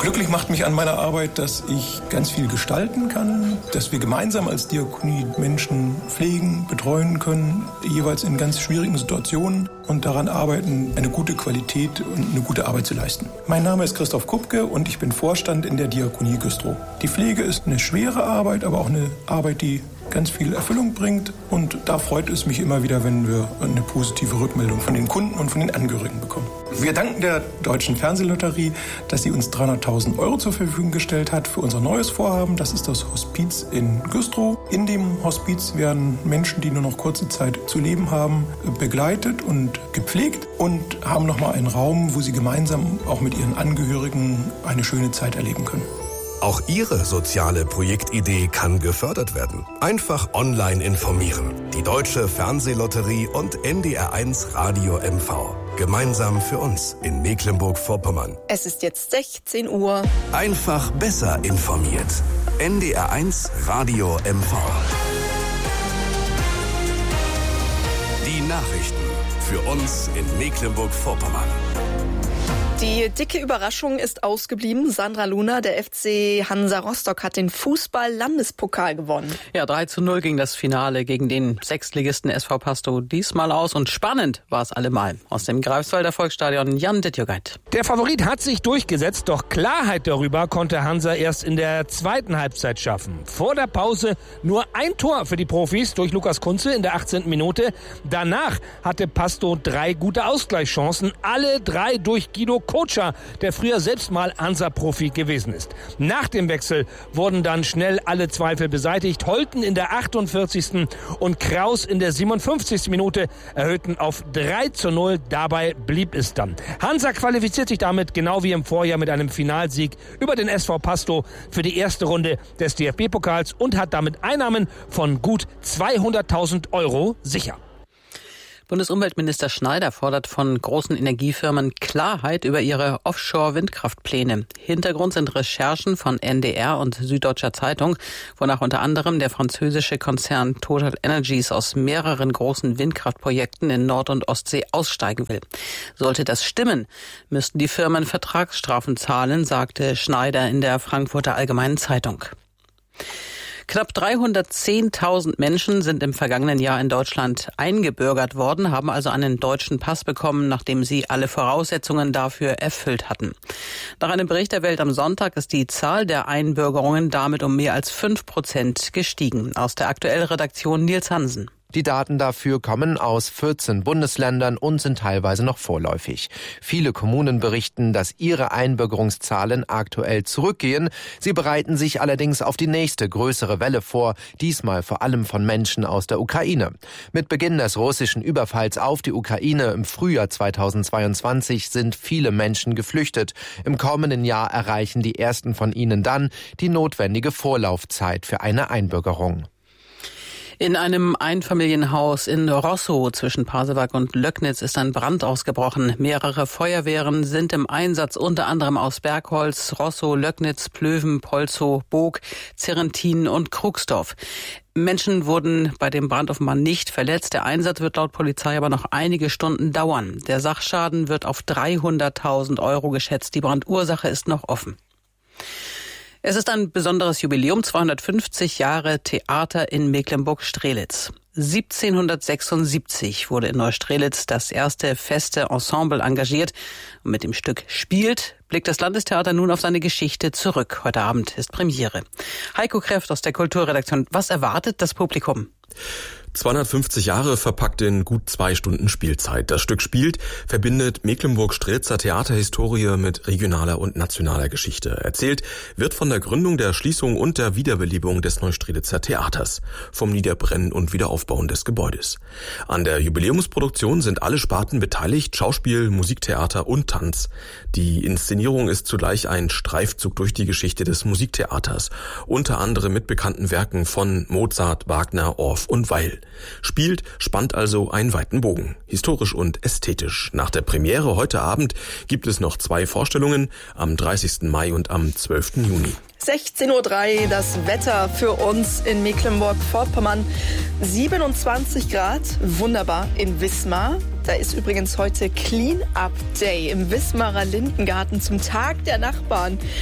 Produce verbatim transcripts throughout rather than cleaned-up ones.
Glücklich macht mich an meiner Arbeit, dass ich ganz viel gestalten kann, dass wir gemeinsam als Diakonie Menschen pflegen, betreuen können, jeweils in ganz schwierigen Situationen und daran arbeiten, eine gute Qualität und eine gute Arbeit zu leisten. Mein Name ist Christoph Kupke und ich bin Vorstand in der Diakonie Güstrow. Die Pflege ist eine schwere Arbeit, aber auch eine Arbeit, die ganz viel Erfüllung bringt. Und da freut es mich immer wieder, wenn wir eine positive Rückmeldung von den Kunden und von den Angehörigen bekommen. Wir danken der Deutschen Fernsehlotterie, dass sie uns dreihunderttausend Euro zur Verfügung gestellt hat für unser neues Vorhaben. Das ist das Hospiz in Güstrow. In dem Hospiz werden Menschen, die nur noch kurze Zeit zu leben haben, begleitet und gepflegt und haben nochmal einen Raum, wo sie gemeinsam auch mit ihren Angehörigen eine schöne Zeit erleben können. Auch Ihre soziale Projektidee kann gefördert werden. Einfach online informieren. Die Deutsche Fernsehlotterie und N D R eins Radio M V. Gemeinsam für uns in Mecklenburg-Vorpommern. Es ist jetzt sechzehn Uhr. Einfach besser informiert. N D R eins Radio M V. Die Nachrichten für uns in Mecklenburg-Vorpommern. Die dicke Überraschung ist ausgeblieben. Sandra Luna, der F C Hansa Rostock, hat den Fußball-Landespokal gewonnen. Ja, drei zu null ging das Finale gegen den Sechstligisten S V Pastow diesmal aus. Und spannend war es allemal. Aus dem Greifswalder Volksstadion, Jan Dittjogait. Der Favorit hat sich durchgesetzt, doch Klarheit darüber konnte Hansa erst in der zweiten Halbzeit schaffen. Vor der Pause nur ein Tor für die Profis durch Lukas Kunze in der achtzehnten Minute. Danach hatte Pastow drei gute Ausgleichschancen, alle drei durch Guido Kotscher, der früher selbst mal Hansa-Profi gewesen ist. Nach dem Wechsel wurden dann schnell alle Zweifel beseitigt. Holten in der achtundvierzigsten und Kraus in der siebenundfünfzigsten Minute erhöhten auf drei zu null. Dabei blieb es dann. Hansa qualifiziert sich damit genau wie im Vorjahr mit einem Finalsieg über den S V Pastow für die erste Runde des D F B-Pokals und hat damit Einnahmen von gut zweihunderttausend Euro sicher. Bundesumweltminister Schneider fordert von großen Energiefirmen Klarheit über ihre Offshore-Windkraftpläne. Hintergrund sind Recherchen von N D R und Süddeutscher Zeitung, wonach unter anderem der französische Konzern Total Energies aus mehreren großen Windkraftprojekten in Nord- und Ostsee aussteigen will. Sollte das stimmen, müssten die Firmen Vertragsstrafen zahlen, sagte Schneider in der Frankfurter Allgemeinen Zeitung. Knapp dreihundertzehntausend Menschen sind im vergangenen Jahr in Deutschland eingebürgert worden, haben also einen deutschen Pass bekommen, nachdem sie alle Voraussetzungen dafür erfüllt hatten. Nach einem Bericht der Welt am Sonntag ist die Zahl der Einbürgerungen damit um mehr als fünf Prozent gestiegen. Aus der Aktuell-Redaktion Nils Hansen. Die Daten dafür kommen aus vierzehn Bundesländern und sind teilweise noch vorläufig. Viele Kommunen berichten, dass ihre Einbürgerungszahlen aktuell zurückgehen. Sie bereiten sich allerdings auf die nächste größere Welle vor, diesmal vor allem von Menschen aus der Ukraine. Mit Beginn des russischen Überfalls auf die Ukraine im Frühjahr zweitausendzweiundzwanzig sind viele Menschen geflüchtet. Im kommenden Jahr erreichen die ersten von ihnen dann die notwendige Vorlaufzeit für eine Einbürgerung. In einem Einfamilienhaus in Roßow zwischen Pasewalk und Löcknitz ist ein Brand ausgebrochen. Mehrere Feuerwehren sind im Einsatz, unter anderem aus Bergholz, Roßow, Löcknitz, Plöwen, Polzow, Boog, Zerrentin und Krugsdorf. Menschen wurden bei dem Brand offenbar nicht verletzt. Der Einsatz wird laut Polizei aber noch einige Stunden dauern. Der Sachschaden wird auf dreihunderttausend Euro geschätzt. Die Brandursache ist noch offen. Es ist ein besonderes Jubiläum, zweihundertfünfzig Jahre Theater in Mecklenburg-Strelitz. siebzehnhundertsechsundsiebzig wurde in Neustrelitz das erste feste Ensemble engagiert. Und mit dem Stück Spielt blickt das Landestheater nun auf seine Geschichte zurück. Heute Abend ist Premiere. Heiko Kräft aus der Kulturredaktion. Was erwartet das Publikum? zweihundertfünfzig Jahre verpackt in gut zwei Stunden Spielzeit. Das Stück Spielt verbindet Mecklenburg-Strelitzer Theaterhistorie mit regionaler und nationaler Geschichte. Erzählt wird von der Gründung, der Schließung und der Wiederbelebung des Neustrelitzer Theaters, vom Niederbrennen und Wiederaufbauen des Gebäudes. An der Jubiläumsproduktion sind alle Sparten beteiligt, Schauspiel, Musiktheater und Tanz. Die Inszenierung ist zugleich ein Streifzug durch die Geschichte des Musiktheaters, unter anderem mit bekannten Werken von Mozart, Wagner, Orff und Weil. Spielt spannt also einen weiten Bogen, historisch und ästhetisch. Nach der Premiere heute Abend gibt es noch zwei Vorstellungen, am dreißigsten Mai und am zwölften Juni. sechzehn Uhr drei, das Wetter für uns in Mecklenburg-Vorpommern. siebenundzwanzig Grad, wunderbar in Wismar. Da ist übrigens heute Clean-Up Day im Wismarer Lindengarten zum Tag der Nachbarn.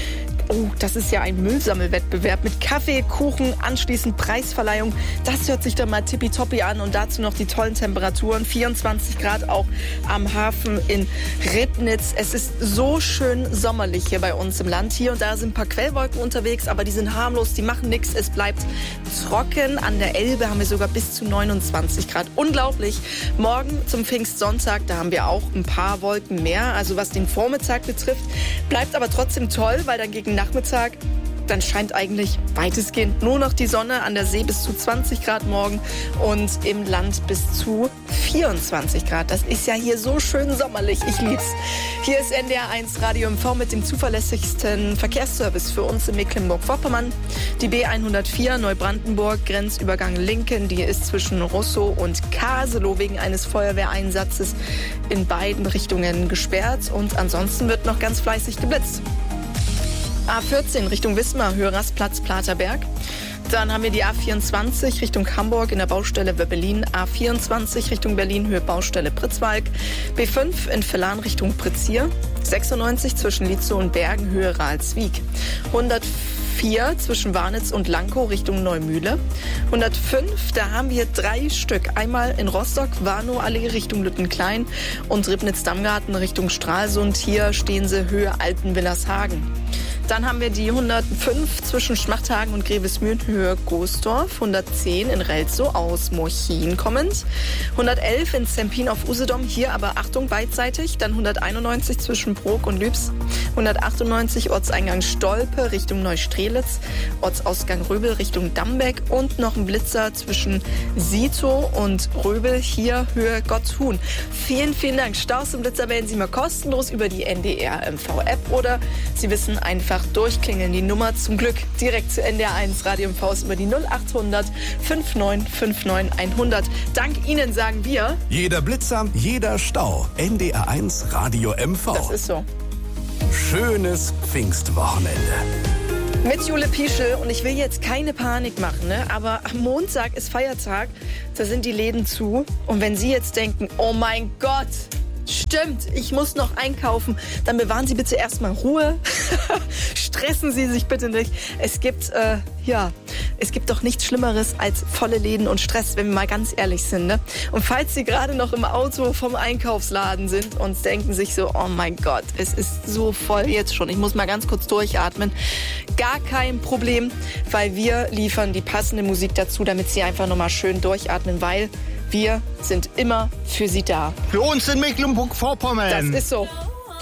Oh, das ist ja ein Müllsammelwettbewerb mit Kaffee, Kuchen, anschließend Preisverleihung. Das hört sich doch mal tippitoppi an und dazu noch die tollen Temperaturen. vierundzwanzig Grad auch am Hafen in Ribnitz. Es ist so schön sommerlich hier bei uns im Land. Hier und da sind ein paar Quellwolken unterwegs, aber die sind harmlos, die machen nichts. Es bleibt trocken. An der Elbe haben wir sogar bis zu neunundzwanzig Grad. Unglaublich. Morgen zum Pfingstsonntag, da haben wir auch ein paar Wolken mehr. Also was den Vormittag betrifft, bleibt aber trotzdem toll, weil dann gegen Nachmittag, dann scheint eigentlich weitestgehend nur noch die Sonne. An der See bis zu zwanzig Grad morgen und im Land bis zu vierundzwanzig Grad. Das ist ja hier so schön sommerlich. Ich lieb's. Hier ist N D R eins Radio M V mit dem zuverlässigsten Verkehrsservice für uns in Mecklenburg-Vorpommern. Die B hundertvier Neubrandenburg, Grenzübergang Linken, die ist zwischen Russo und Kaselow wegen eines Feuerwehreinsatzes in beiden Richtungen gesperrt. Und ansonsten wird noch ganz fleißig geblitzt. A vierzehn Richtung Wismar, Höhe Rastplatz Platerberg. Dann haben wir die A vierundzwanzig Richtung Hamburg in der Baustelle Wöbbelin. A vierundzwanzig Richtung Berlin, Höhe Baustelle Pritzwalk. B fünf in Villan Richtung Pritzsier. sechsundneunzig zwischen Lietzow und Bergen, Höhe Ralswiek. hundertvier zwischen Warnitz und Lankow Richtung Neumühle. hundertfünf, da haben wir drei Stück. Einmal in Rostock, Warnow-Allee Richtung Lüttenklein und Ribnitz-Dammgarten Richtung Stralsund. Hier stehen sie Höhe Altenwillershagen. Dann haben wir die hundertfünf zwischen Schmachthagen und Grevesmühlen, Höhe Goosdorf. hundertzehn in Relzow aus Mochin kommend. hundertelf in Zempin auf Usedom, hier aber Achtung beidseitig. Dann hunderteinundneunzig zwischen Brok und Lübs. hundertachtundneunzig Ortseingang Stolpe Richtung Neustrelitz. Ortsausgang Röbel Richtung Dambeck. Und noch ein Blitzer zwischen Sito und Röbel, hier Höhe Gottshuhn. Vielen, vielen Dank. Staus und Blitzer wählen Sie mal kostenlos über die N D R M V-App oder Sie wissen einfach durchklingeln. Die Nummer zum Glück direkt zu N D R eins Radio M V über die null achthundert neunundfünfzig neunundfünfzig hundert. Dank Ihnen sagen wir: Jeder Blitzer, jeder Stau. N D R eins Radio M V. Das ist so. Schönes Pfingstwochenende. Mit Jule Pieschel und ich will jetzt keine Panik machen, ne? Aber am Montag ist Feiertag, da sind die Läden zu. Und wenn Sie jetzt denken, oh mein Gott, stimmt, ich muss noch einkaufen, dann bewahren Sie bitte erstmal Ruhe. Stressen Sie sich bitte nicht. Es gibt, äh, ja, es gibt doch nichts Schlimmeres als volle Läden und Stress, wenn wir mal ganz ehrlich sind, ne? Und falls Sie gerade noch im Auto vom Einkaufsladen sind und denken sich so, oh mein Gott, es ist so voll jetzt schon, ich muss mal ganz kurz durchatmen. Gar kein Problem, weil wir liefern die passende Musik dazu, damit Sie einfach nochmal schön durchatmen, weil wir sind immer für Sie da. Für uns in Mecklenburg-Vorpommern. Das ist so.